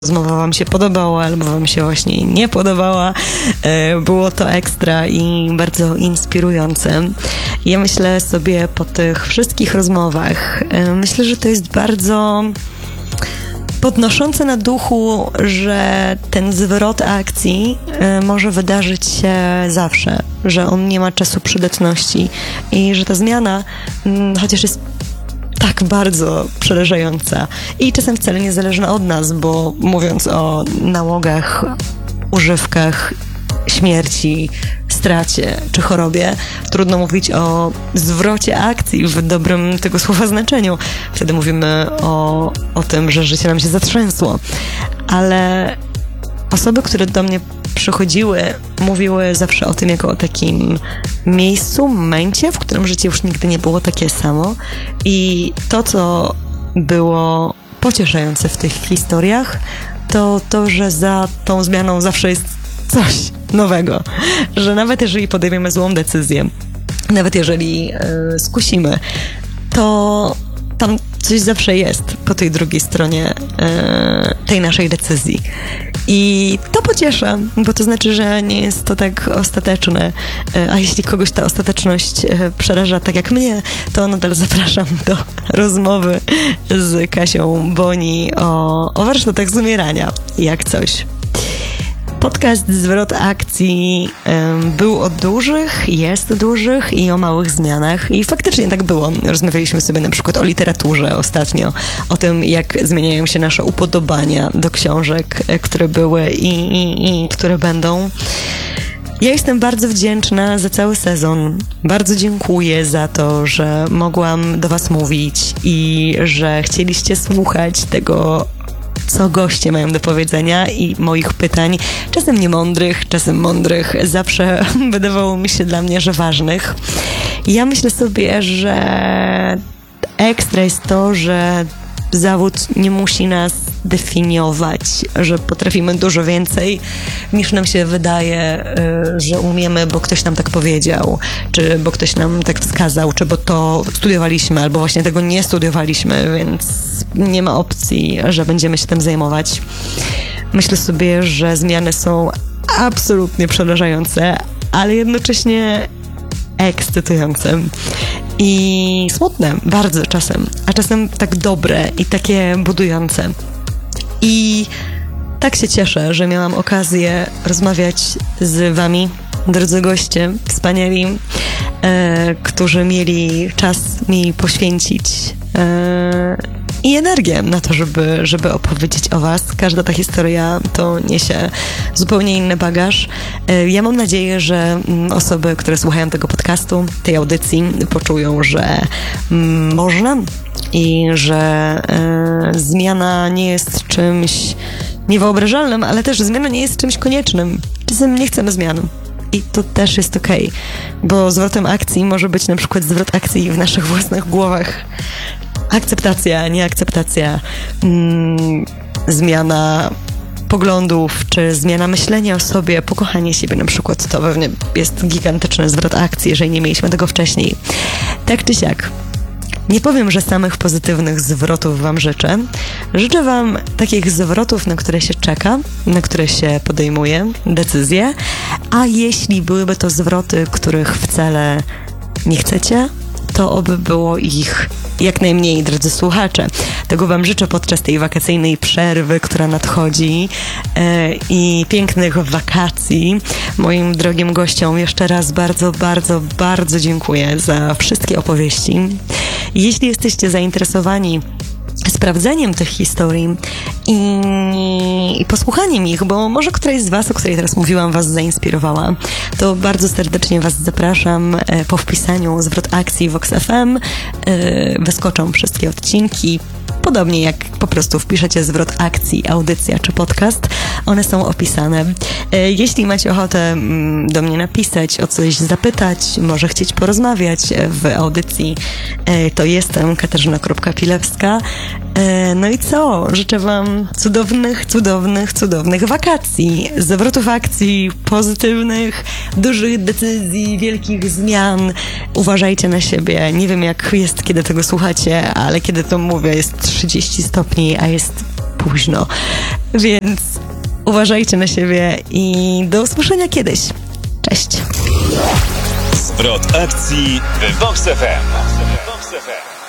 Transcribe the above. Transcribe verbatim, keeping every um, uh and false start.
rozmowa wam się podobała, albo wam się właśnie nie podobała. Było to ekstra i bardzo inspirujące. Ja myślę sobie po tych wszystkich rozmowach, myślę, że to jest bardzo podnoszące na duchu, że ten zwrot akcji może wydarzyć się zawsze, że on nie ma czasu przydatności i że ta zmiana, chociaż jest tak bardzo przerażająca i czasem wcale niezależna od nas, bo mówiąc o nałogach, używkach, śmierci, stracie czy chorobie, trudno mówić o zwrocie akcji w dobrym tego słowa znaczeniu. Wtedy mówimy o, o tym, że życie nam się zatrzęsło. Ale osoby, które do mnie przychodziły, mówiły zawsze o tym jako o takim miejscu, momencie, w którym życie już nigdy nie było takie samo. I to, co było pocieszające w tych historiach, to to, że za tą zmianą zawsze jest coś nowego. Że nawet jeżeli podejmiemy złą decyzję, nawet jeżeli y, skusimy, to tam coś zawsze jest po tej drugiej stronie y, tej naszej decyzji. I to pociesza, bo to znaczy, że nie jest to tak ostateczne. A jeśli kogoś ta ostateczność przeraża tak jak mnie, to nadal zapraszam do rozmowy z Kasią Boni o, o warsztatach z umierania, jak coś. Podcast Zwrot Akcji um, był o dużych, jest o dużych i o małych zmianach i faktycznie tak było. Rozmawialiśmy sobie na przykład o literaturze ostatnio, o tym, jak zmieniają się nasze upodobania do książek, które były i, i, i które będą. Ja jestem bardzo wdzięczna za cały sezon. Bardzo dziękuję za to, że mogłam do was mówić i że chcieliście słuchać tego, co goście mają do powiedzenia i moich pytań, czasem niemądrych, czasem mądrych, zawsze wydawało mi się dla mnie, że ważnych. Ja myślę sobie, że ekstra jest to, że zawód nie musi nas definiować, że potrafimy dużo więcej niż nam się wydaje, że umiemy, bo ktoś nam tak powiedział, czy bo ktoś nam tak wskazał, czy bo to studiowaliśmy, albo właśnie tego nie studiowaliśmy, więc nie ma opcji, że będziemy się tym zajmować. Myślę sobie, że zmiany są absolutnie przerażające, ale jednocześnie ekscytujące i smutne bardzo czasem, a czasem tak dobre i takie budujące. I tak się cieszę, że miałam okazję rozmawiać z wami, drodzy goście, wspaniali, e, którzy mieli czas mi poświęcić e, i energię na to, żeby, żeby opowiedzieć o was. Każda ta historia to niesie zupełnie inny bagaż. E, ja mam nadzieję, że m, osoby, które słuchają tego podcastu, tej audycji, poczują, że m, można i że e, zmiana nie jest czymś niewyobrażalnym, ale też zmiana nie jest czymś koniecznym. Czasem nie chcemy zmian. I to też jest okej, okay, bo zwrotem akcji może być na przykład zwrot akcji w naszych własnych głowach. Akceptacja, nieakceptacja, mm, zmiana poglądów, czy zmiana myślenia o sobie, pokochanie siebie na przykład, to pewnie jest gigantyczny zwrot akcji, jeżeli nie mieliśmy tego wcześniej. Tak czy siak. Nie powiem, że samych pozytywnych zwrotów wam życzę. Życzę wam takich zwrotów, na które się czeka, na które się podejmuje decyzje, a jeśli byłyby to zwroty, których wcale nie chcecie, to oby było ich jak najmniej, drodzy słuchacze. Tego wam życzę podczas tej wakacyjnej przerwy, która nadchodzi e, i pięknych wakacji. Moim drogim gościom jeszcze raz bardzo, bardzo, bardzo dziękuję za wszystkie opowieści. Jeśli jesteście zainteresowani sprawdzeniem tych historii i, i posłuchaniem ich, bo może któraś z was, o której teraz mówiłam, was zainspirowała, to bardzo serdecznie was zapraszam po wpisaniu zwrot akcji Vox F M. Wyskoczą wszystkie odcinki. Podobnie jak po prostu wpiszecie zwrot akcji, audycja czy podcast, one są opisane. Jeśli macie ochotę do mnie napisać, o coś zapytać, może chcieć porozmawiać w audycji, to jestem katarzyna kropka pilewska. No i co? Życzę wam cudownych, cudownych, cudownych wakacji, zwrotów akcji, pozytywnych, dużych decyzji, wielkich zmian. Uważajcie na siebie. Nie wiem, jak jest, kiedy tego słuchacie, ale kiedy to mówię, jest trzydzieści stopni, a jest późno. Więc uważajcie na siebie i do usłyszenia kiedyś. Cześć. Zwrot akcji w Vox F M. Vox F M.